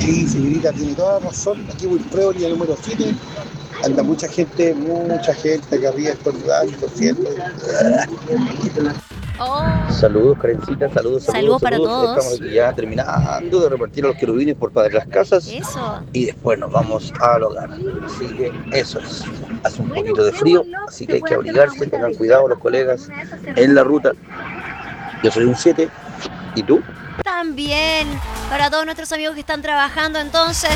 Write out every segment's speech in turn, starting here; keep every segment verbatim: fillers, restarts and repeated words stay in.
Sí, señorita, tiene toda la razón. Aquí voy prueba día número siete. Anda mucha gente, mucha gente que arriba estornudando, tosiendo. Oh, Saludos, Karencita, saludos, saludos, saludos para saludos. Estamos todos. aquí ya terminando de repartir a los querubines por Padre Las Casas Eso. y después nos vamos al hogar. Así que eso es. Hace un poquito de frío, así que hay que abrigarse, tengan cuidado los colegas en la ruta. Yo soy un siete. ¿Y tú? También para todos nuestros amigos que están trabajando entonces.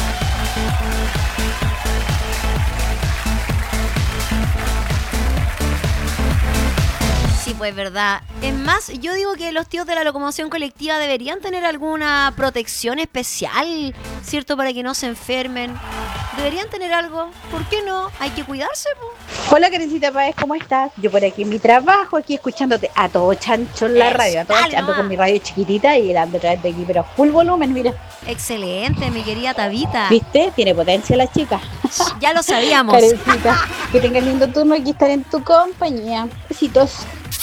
Sí, pues verdad. Es más, yo digo que los tíos de la locomoción colectiva deberían tener alguna protección especial, ¿cierto? Para que no se enfermen. Deberían tener algo. ¿Por qué no? Hay que cuidarse, po. Hola, Karencita Páez, ¿cómo estás? Yo por aquí en mi trabajo, aquí escuchándote a todo chancho en la Eso, radio, a todo dale chancho nomás. con mi radio chiquitita y dando a través de aquí, pero full volumen, mira. Excelente, mi querida Tabita. ¿Viste? Tiene potencia la chica. Ya lo sabíamos. Karencita, que tengas lindo turno, aquí estar en tu compañía. Besitos.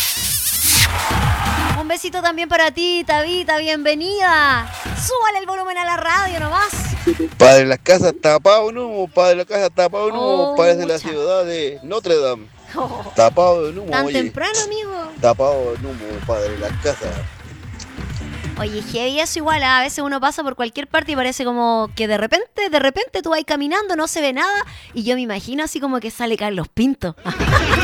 Un besito también para ti, Tabita, bienvenida. Súbale el volumen a la radio nomás. Padre Las Casas tapado en humo, Padre Las Casas tapado en humo, Oh, parece la mucha. ciudad de Notre Dame. Oh, Tapado en humo, tan oye. temprano, amigo. Tapado en humo, Padre Las Casas. Oye, heavy eso igual, ¿ah? A veces uno pasa por cualquier parte y parece como que de repente, de repente tú vas caminando, no se ve nada, y yo me imagino así como que sale Carlos Pinto. Así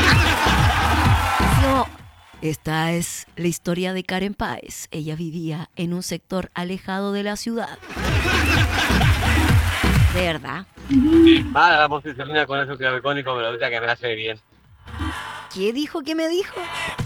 como, esta es la historia de Karen Páez. Ella vivía en un sector alejado de la ciudad. De verdad. Para la posicionina con eso que icónico, pero ahorita que me hace bien. ¿Qué dijo? ¿Qué me dijo?